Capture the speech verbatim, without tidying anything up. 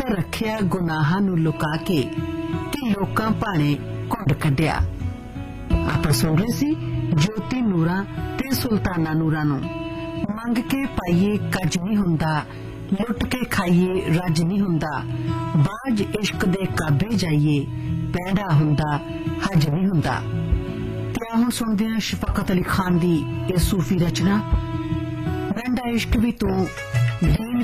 ਤਾਂ ਰੱਖਿਆ ਗੁਨਾਹਾਂ ਨੂੰ ਲੁਕਾ ਕੇ ਤੇ ਲੋਕਾਂ ਭਾਣੇ ਘੁੰਡ ਕੱਢਿਆ। ਆਪਾਂ ਸੁਣ ਰਹੇ ਸੀ ਜੋਤੀ ਨੂਰਾਂ ਤੇ ਸੁਲਤਾਨਾ ਨੂਰਾਂ ਨੂੰ। ਮੰਗ ਕੇ ਪਾਈਏ ਕੱਜ ਨਹੀਂ ਹੁੰਦਾ, ਲੁੱਟ ਕੇ ਖਾਈਏ ਰੱਜ ਨਹੀਂ ਹੁੰਦਾ, ਬਾਝ ਇਸ਼ਕ ਦੇ ਕਾਬੇ ਜਾਈਏ ਪੈਂਡਾ ਹੁੰਦਾ ਹੱਜ ਨਹੀਂ ਹੁੰਦਾ। ਤੇ ਆਹ ਹੁਣ ਸੁਣਦੇ ਹਾਂ ਸ਼ਫਕਤ ਅਲੀ ਖਾਨ ਦੀ ਇਹ ਸੂਫੀ ਰਚਨਾ, ਪੈਂਡਾ ਇਸ਼ਕ ਵੀ ਤੂੰ ਦੀਨ